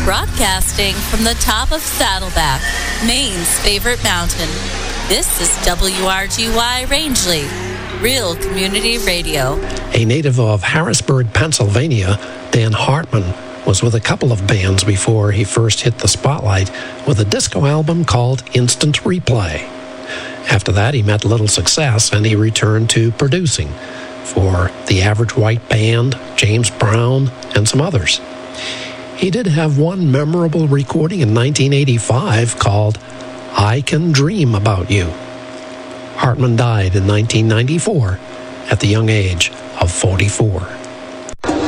Broadcasting from the top of Saddleback, Maine's favorite mountain. This is WRGY Rangeley, Real Community Radio. A native of Harrisburg, Pennsylvania, Dan Hartman was with a couple of bands before he first hit the spotlight with a disco album called Instant Replay. After that, he met little success and he returned to producing for The Average White Band, James Brown, and some others. He did have one memorable recording in 1985 called I Can Dream About You. Hartman died in 1994 at the young age of 44.